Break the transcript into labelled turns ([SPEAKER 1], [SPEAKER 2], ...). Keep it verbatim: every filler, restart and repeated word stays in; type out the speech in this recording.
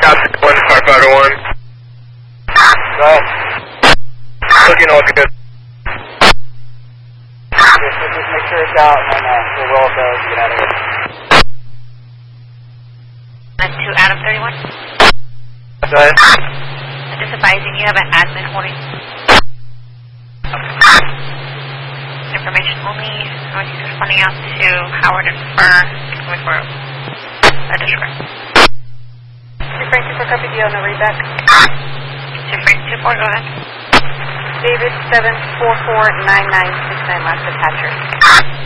[SPEAKER 1] one, firefighter one. Go ahead. Looking all good.
[SPEAKER 2] Just, just make sure it's out, and then uh, we'll roll those and get out of here.
[SPEAKER 3] That's two Adam thirty-one.
[SPEAKER 1] Go ahead.
[SPEAKER 3] Just advising you have an admin holding. Information only. I was responding out to Howard and Fern. Going for a district.
[SPEAKER 4] two Frank two four, copy D on the readback.
[SPEAKER 3] two Frank two four, go ahead.
[SPEAKER 4] David seven four four nine nine six nine, last attacher.